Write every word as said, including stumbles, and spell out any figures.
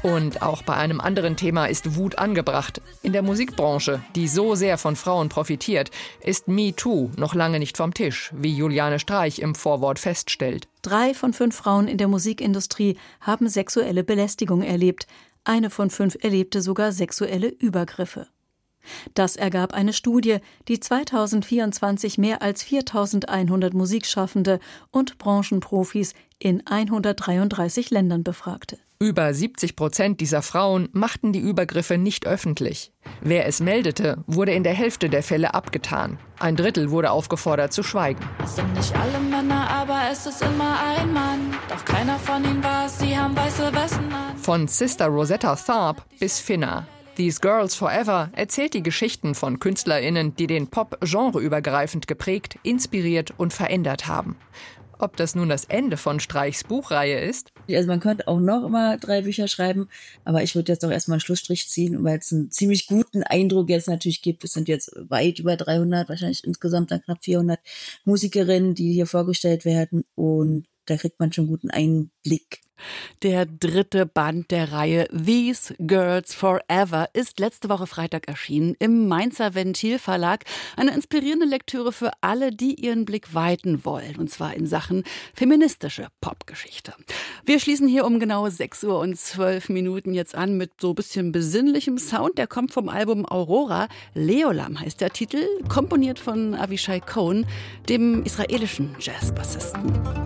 Und auch bei einem anderen Thema ist Wut angebracht. In der Musikbranche, die so sehr von Frauen profitiert, ist MeToo noch lange nicht vom Tisch, wie Juliane Streich im Vorwort feststellt. Drei von fünf Frauen in der Musikindustrie haben sexuelle Belästigung erlebt. Eine von fünf erlebte sogar sexuelle Übergriffe. Das ergab eine Studie, die zweitausendvierundzwanzig mehr als viertausendeinhundert Musikschaffende und Branchenprofis in hundertdreiunddreißig Ländern befragte. Über siebzig Prozent dieser Frauen machten die Übergriffe nicht öffentlich. Wer es meldete, wurde in der Hälfte der Fälle abgetan. Ein Drittel wurde aufgefordert zu schweigen. Es sind nicht alle Männer, aber es ist immer ein Mann. Doch keiner von ihnen war es, sie haben weiße Westen an. Von Sister Rosetta Tharpe bis Finna. These Girls Forever erzählt die Geschichten von KünstlerInnen, die den Pop genreübergreifend geprägt, inspiriert und verändert haben. Ob das nun das Ende von Streichs Buchreihe ist? Also man könnte auch noch immer drei Bücher schreiben, aber ich würde jetzt doch erstmal einen Schlussstrich ziehen, weil es einen ziemlich guten Eindruck jetzt natürlich gibt. Es sind jetzt weit über dreihundert, wahrscheinlich insgesamt dann knapp vierhundert Musikerinnen, die hier vorgestellt werden, und da kriegt man schon einen guten Einblick. Der dritte Band der Reihe These Girls Forever ist letzte Woche Freitag erschienen im Mainzer Ventil Verlag. Eine inspirierende Lektüre für alle, die ihren Blick weiten wollen, und zwar in Sachen feministische Popgeschichte. Wir schließen hier um genau sechs Uhr und zwölf Minuten jetzt an mit so ein bisschen besinnlichem Sound. Der kommt vom Album Aurora. Leolam heißt der Titel, komponiert von Avishai Cohen, dem israelischen Jazzbassisten.